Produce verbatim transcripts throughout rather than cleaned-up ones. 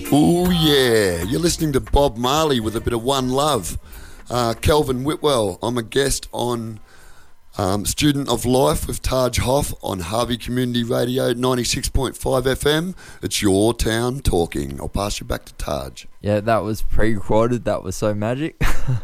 Oh yeah, you're listening to Bob Marley with a bit of One Love. Uh, Kelvin Whitwell, I'm a guest on um, Student of Life with Taj Hoff on Harvey Community Radio ninety-six point five F M. It's your town talking. I'll pass you back to Taj. Yeah, that was pre-recorded. That was so magic.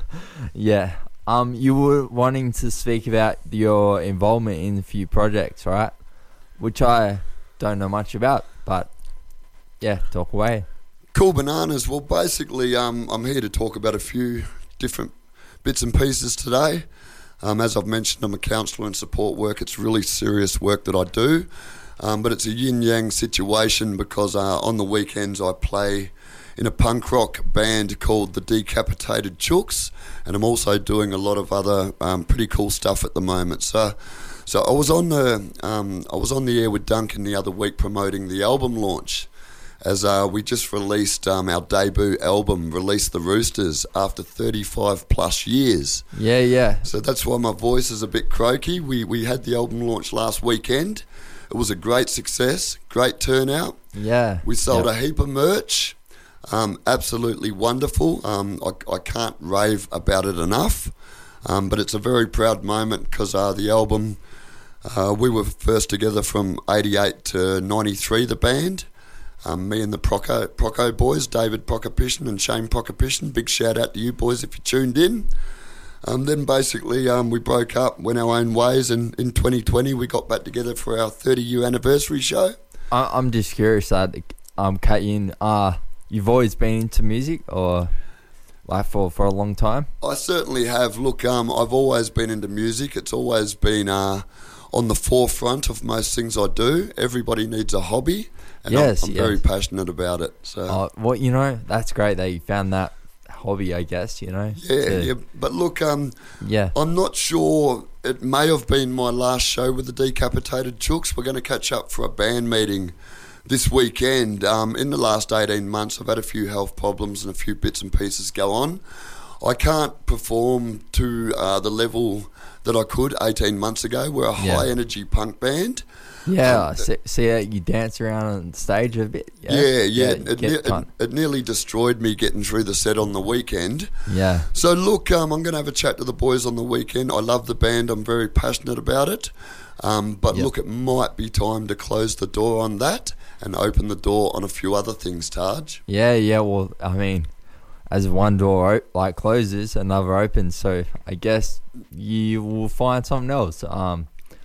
yeah. Um, you were wanting to speak about your involvement in a few projects, right? Which I don't know much about, but yeah, talk away. Cool bananas. Well, basically, um, I'm here to talk about a few different bits and pieces today. Um, as I've mentioned, I'm a counsellor and support work. It's really serious work that I do, um, but it's a yin-yang situation because uh, on the weekends I play in a punk rock band called the Decapitated Chooks, and I'm also doing a lot of other um, pretty cool stuff at the moment. So, so I was on the um, I was on the air with Duncan the other week promoting the album launch. As uh, we just released um, our debut album, Release the Roosters, after thirty-five plus years. Yeah, yeah. So that's why my voice is a bit croaky. We we had the album launch last weekend. It was a great success, great turnout. Yeah. We sold yep. a heap of merch. Um, absolutely wonderful. Um, I, I can't rave about it enough. Um, but it's a very proud moment because uh, the album, uh, we were first together from eighty-eight to ninety-three, the band. Um, me and the Proco, Proco boys, David Prokopishin and Shane Prokopishin. Big shout out to you boys if you tuned in. Um, then basically um, we broke up, went our own ways, and in twenty twenty we got back together for our thirty year anniversary show. I, I'm just curious, I'd um, cut you in. Uh, you've always been into music or like for, for a long time? I certainly have. Look, um, I've always been into music. It's always been uh, on the forefront of most things I do. Everybody needs a hobby. And yes, I'm, I'm yes. very passionate about it. So, oh, well, you know, that's great that you found that hobby, I guess, you know. Yeah, to, yeah. But look, um, yeah. I'm not sure. It may have been my last show with the Decapitated Chooks. We're going to catch up for a band meeting this weekend. Um, in the last eighteen months, I've had a few health problems and a few bits and pieces go on. I can't perform to uh, the level that I could eighteen months ago. We're a Yeah. high-energy punk band. Yeah, Um, see, see how you dance around on stage a bit? Yeah, yeah. yeah. It, get ne- it, fun. it nearly destroyed me getting through the set on the weekend. yeah. So look, um, I'm going to have a chat to the boys on the weekend. I love the band. I'm very passionate about it. Um, but Yep. look, it might be time to close the door on that and open the door on a few other things, Taj. Yeah, yeah, well, I mean, as one door op- like closes, another opens. So I guess you will find something else. Um,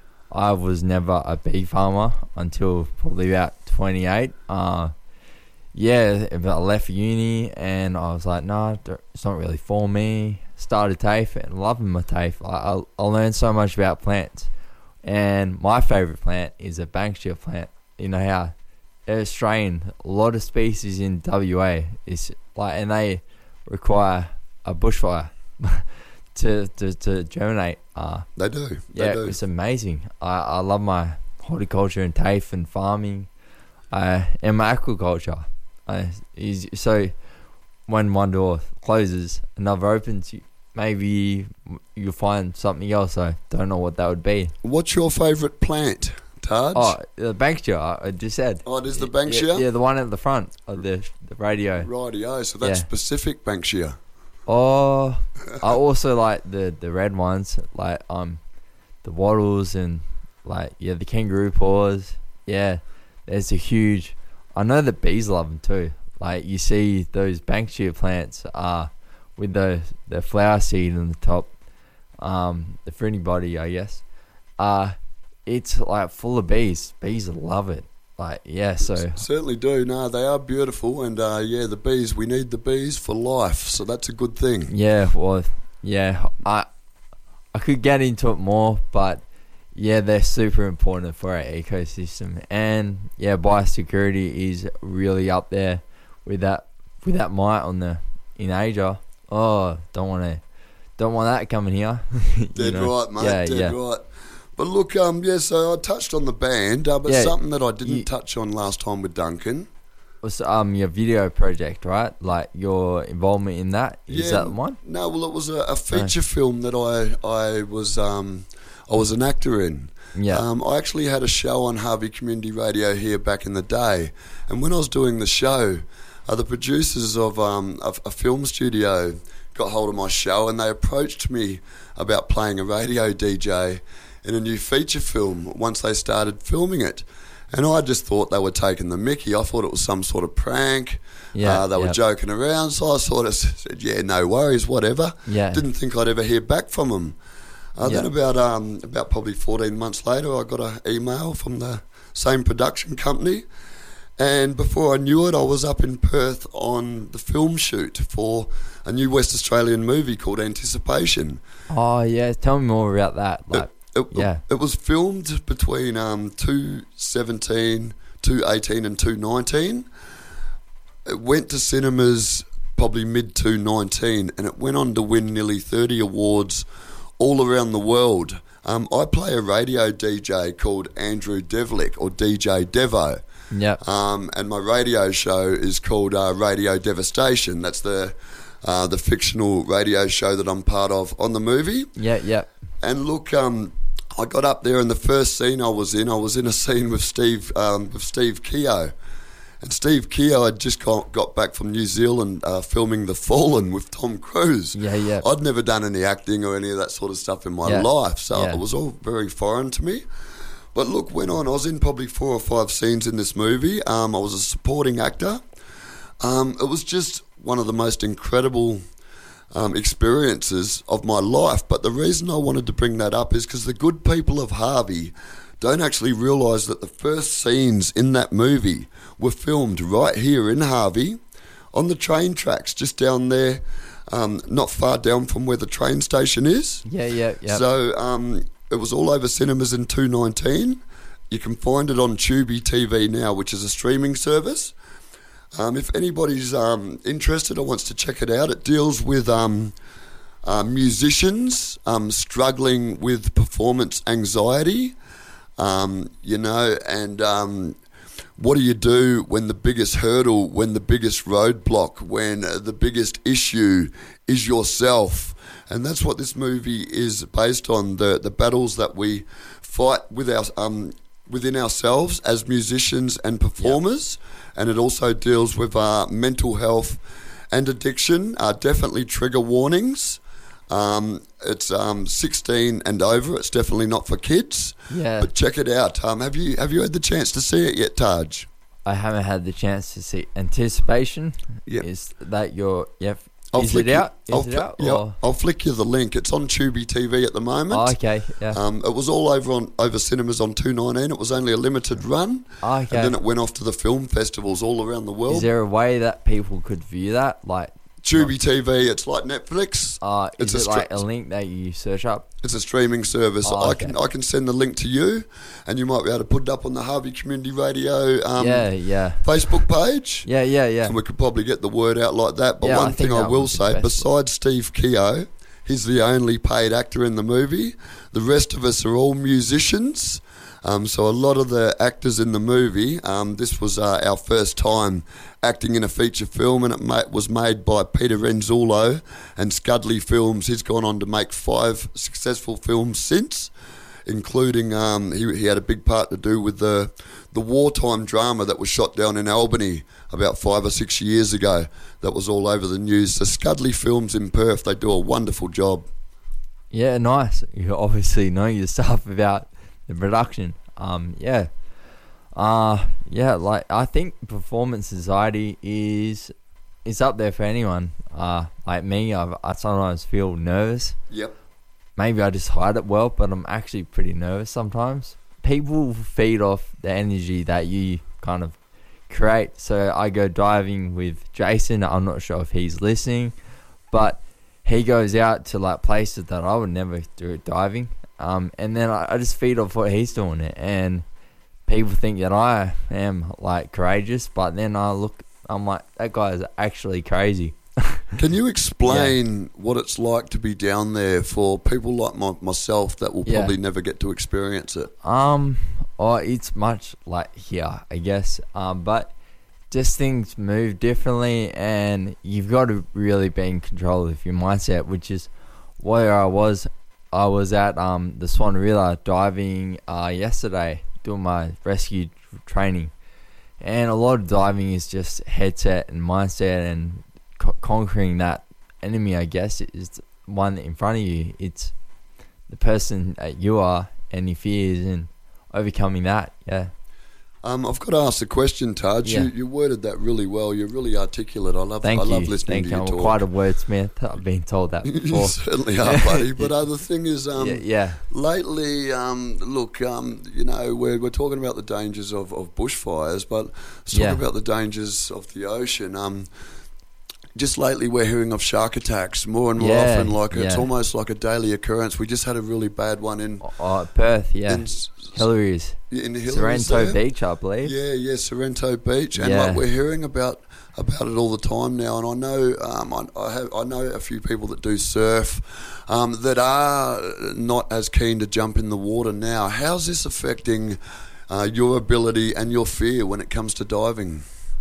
I was never a bee farmer until probably about twenty-eight. Uh, yeah, I left uni and I was like, no, nah, it's not really for me. Started TAFE and loving my TAFE. I, I, I learned so much about plants. And my favourite plant is a Banksia plant. You know how they're Australian, a lot of species in W A is like, and they require a bushfire to, to, to germinate. Uh, They do. They yeah, do. it's amazing. I, I love my horticulture and TAFE and farming, uh, and my aquaculture. Uh, is so when one door closes, another opens. You, maybe you'll find something else. I don't know what that would be. What's your favourite plant, Taj? Oh, the Banksia. I just said. Oh, it is the Yeah, Banksia? yeah, the one at the front of the the radio. Rightio, so that's Yeah. specific Banksia. Oh, I also like the, the red ones, like um, the wattles and like yeah the kangaroo paws. Yeah, there's a huge. I know the bees love them too. Like you see those Banksia plants, uh, with the the flower seed on the top, um, the fruity body, I guess. Uh, it's like full of bees. Bees love it. Like yeah, so Certainly do. No, they are beautiful, and uh, yeah, the bees. We need the bees for life, so that's a good thing. yeah, well, yeah, I I could get into it more, but yeah, they're super important for our ecosystem, and yeah, biosecurity is really up there with that with that mite on the in Asia. Oh, don't want to, don't want that coming here. You Dead know? right, mate. Yeah, Dead yeah. right. But look, um, yeah, so I touched on the band, uh, but Yeah, something that I didn't you- touch on last time with Duncan. Was um your video project, right? Like your involvement in that. Is Yeah, that the one? No, well, it was a, a feature film that I I was um I was an actor in. Yeah. Um, I actually had a show on Harvey Community Radio here back in the day, and when I was doing the show, uh, the producers of um, a, a film studio got hold of my show, and they approached me about playing a radio D J in a new feature film once they started filming it. And I just thought they were taking the mickey. I thought it was some sort of prank. Yeah, uh, they were yep. joking around, so I sort of said, yeah, no worries, whatever. Yeah. Didn't think I'd ever hear back from them. Uh, Yeah. Then about um, about probably fourteen months later, I got an email from the same production company. And before I knew it, I was up in Perth on the film shoot for a new West Australian movie called Anticipation. Oh yeah, tell me more about that. Like, It, it, yeah. it was filmed between um, two seventeen, two eighteen and two nineteen. It went to cinemas probably mid two nineteen, and it went on to win nearly thirty awards all around the world. Um, I play a radio D J called Andrew Devlick, or D J Devo. Yep. Um, and my radio show is called uh, Radio Devastation. That's the uh, the fictional radio show that I'm part of on the movie. Yeah, yeah. And look, um, I got up there, and the first scene I was in, I was in a scene with Steve um, with Steve Keogh. And Steve Keogh had just got, got back from New Zealand uh, filming The Fallen with Tom Cruise. Yeah, yeah. I'd never done any acting or any of that sort of stuff in my Yeah. life, so Yeah. it was all very foreign to me. But look, went on. I was in probably four or five scenes in this movie. Um, I was a supporting actor. Um, it was just one of the most incredible um, experiences of my life. But the reason I wanted to bring that up is because the good people of Harvey don't actually realise that the first scenes in that movie were filmed right here in Harvey on the train tracks, just down there, um, not far down from where the train station is. Yeah, yeah, yeah. So um, it was all over cinemas in two nineteen. You can find it on Tubi T V now, which is a streaming service. Um, if anybody's um, interested or wants to check it out, it deals with um, uh, musicians um, struggling with performance anxiety, um, you know, and um, what do you do when the biggest hurdle, when the biggest roadblock, when uh, the biggest issue is yourself? And that's what this movie is based on, the the battles that we fight with our um within ourselves as musicians and performers. Yep. And it also deals with uh, mental health and addiction. Uh, definitely trigger warnings. Um, it's um, sixteen and over. It's definitely not for kids. Yeah. But check it out. Um, have you have you had the chance to see it yet, Taj? I haven't had the chance to see Anticipation. Yep. Is that your... Yep. I'll Is flick it you- out? Is I'll, it fli- out? yeah, or- I'll flick you the link. It's on Tubi T V at the moment. Oh, okay, yeah. Um, it was all over on over cinemas on two nineteen. It was only a limited run, Oh, okay. and then it went off to the film festivals all around the world. Is there a way that people could view that? Like, Tubi T V, it's like Netflix. uh, It's is a it like stri- a link that you search up? It's a streaming service. Oh, I okay. can I can send the link to you, and you might be able to put it up on the Harvey Community Radio um, yeah, yeah. Facebook page. Yeah, yeah, yeah. And we could probably get the word out like that. But Yeah, I one think thing I that will would be say, best. besides Steve Keogh, he's the only paid actor in the movie. The rest of us are all musicians. Um, so a lot of the actors in the movie, um, this was uh, our first time acting in a feature film, and it ma- was made by Peter Renzullo and Scudley Films. He's gone on to make five successful films since, including um, he, he had a big part to do with the the wartime drama that was shot down in Albany about five or six years ago. That was all over the news. So Scudley Films in Perth, they do a wonderful job. Yeah, nice. You obviously know your stuff about the production. Um, yeah. Uh, yeah, like, I think performance anxiety is is up there for anyone. Uh, like me, I've, I sometimes feel nervous. Yep. Maybe I just hide it well, but I'm actually pretty nervous sometimes. People feed off the energy that you kind of create. So I go diving with Jason. I'm not sure if he's listening, but he goes out to like places that I would never do diving. Um, and then I, I just feed off what he's doing it, and people think that I am like courageous, but then I look, I'm like, that guy is actually crazy. Can you explain yeah. what it's like to be down there for people like my, myself that will Yeah. probably never get to experience it? Um, oh, it's much like here, I guess. Um, but just things move differently, and you've got to really be in control of your mindset, which is where I was. I was at um the Swan River diving uh yesterday, doing my rescue training, And a lot of diving is just headset and mindset and co- conquering that enemy, I guess, is one in front of you. It's the person that you are, any fears, and overcoming that, yeah. Um, I've got to ask the question, Taj. Yeah. You, you worded that really well. You're really articulate. I love. Thank I you. love listening Thank to you. you I'm talk. quite a wordsmith. I've been told that You before. certainly are, buddy. But uh, the thing is, um, yeah, yeah, lately, um, look, um, you know, we're we're talking about the dangers of, of bushfires, but let's talk Yeah. about the dangers of the ocean. Um, just lately, we're hearing of shark attacks more and more Yeah, often. Like it's yeah. almost like a daily occurrence. We just had a really bad one in oh, Perth, yeah. in, S- Hillary's. in Hillary's Sorrento there. Beach, I believe. Yeah, yeah, Sorrento Beach, and Yeah. like we're hearing about about it all the time now. And I know, um, I, I have, I know a few people that do surf, um, that are not as keen to jump in the water now. How's this affecting uh, your ability and your fear when it comes to diving?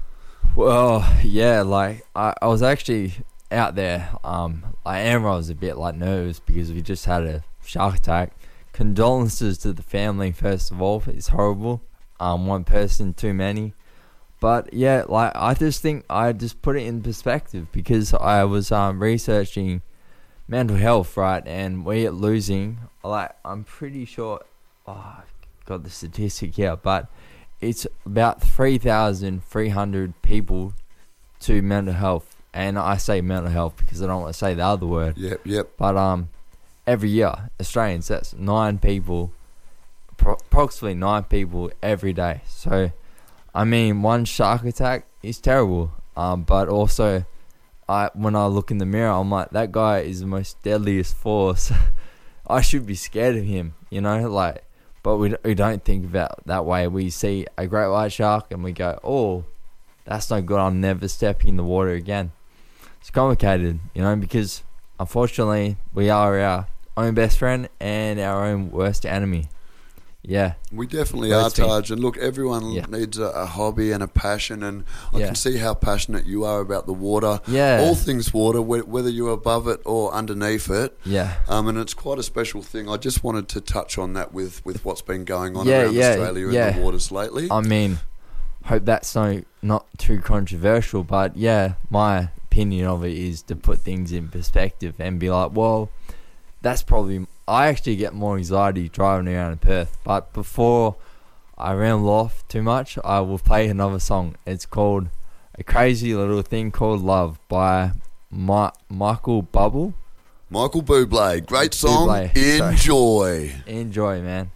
Well, yeah, like I, I was actually out there. Um, I am. I was a bit like nervous because we just had a shark attack. Condolences to the family first of all. It's horrible. Um, one person too many. But yeah, like I just think I just put it in perspective because I was um researching mental health, right, and we're losing. Like I'm pretty sure. Oh, I've got the statistic here, but it's about three thousand three hundred people to mental health. And I say mental health because I don't want to say the other word. Yep, yep. But um, every year, Australians, that's nine people, pro- approximately nine people every day. So, I mean, one shark attack is terrible. Um, but also, I when I look in the mirror, I'm like, that guy is the most deadliest force. I should be scared of him, you know, like. But we we don't think about that way. We see a great white shark and we go, oh, that's no good. I'm never stepping in the water again. It's complicated, you know, because unfortunately we are our own best friend and our own worst enemy. Yeah. We definitely Worst are, thing. Taj. And look, everyone Yeah. needs a, a hobby and a passion, and I Yeah. can see how passionate you are about the water. Yeah. All things water, whe- whether you're above it or underneath it. Yeah. Um, and it's quite a special thing. I just wanted to touch on that with, with what's been going on Yeah, around yeah, Australia yeah. in the waters lately. I mean, hope that's no not too controversial, but yeah, my opinion of it is to put things in perspective and be like, well, that's probably. I actually get more anxiety driving around in Perth, but before I ramble off too much, I will play another song. It's called "A Crazy Little Thing Called Love" by Ma- Michael Bubble. Michael Bublé, great song. Bublé, sorry. Enjoy. Enjoy, man.